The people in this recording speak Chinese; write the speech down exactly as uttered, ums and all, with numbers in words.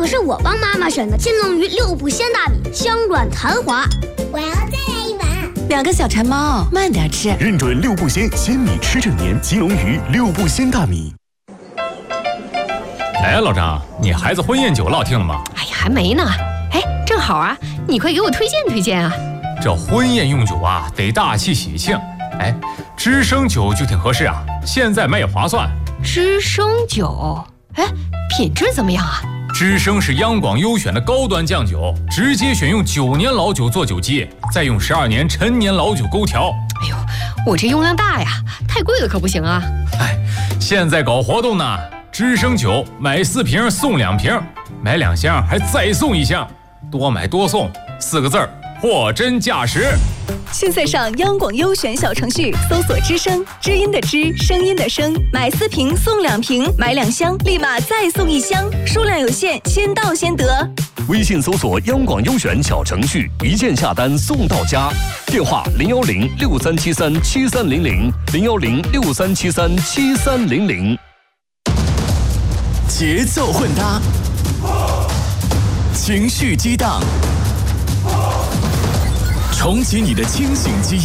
是我帮妈妈选的金龙鱼六步鲜大米，香软弹滑。 我要再来一碗。 两个小馋猫，慢点吃。 认准六步鲜鲜米吃整年，金龙鱼六步鲜大米。 哎，老张，你孩子婚宴酒落听了吗？ 哎呀，还没呢。哎，正好啊，你快给我推荐推荐啊。 这婚宴用酒啊，得大气喜庆。哎，知生酒就挺合适啊，现在卖也划算。 知生酒，哎，品质怎么样啊？ 知生是央广优选的高端酱酒，直接选用九年老酒做酒基，再用十二年陈年老酒勾调。 哎呦，我这用量大呀，太贵了可不行啊。 哎，现在搞活动呢，知生酒买四瓶送两瓶，买两箱还再送一箱，多买多送，四个字儿，货真价实。 现在上央广优选小程序搜索知声，知音的知，声音的声，买四瓶送两瓶，买两箱立马再送一箱，数量有限，先到先得。 微信搜索央广优选小程序，一键下单送到家。电话零幺零六三七三七三零零零幺零六三七三七三零零。 节奏混搭，情绪激荡，重启你的清醒记忆。